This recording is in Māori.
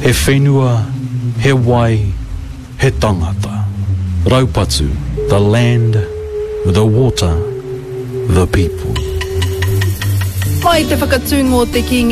He whenua, he wai, he tangata. Raupatu, the land, the water, the people. Mai te whakatūngo te ki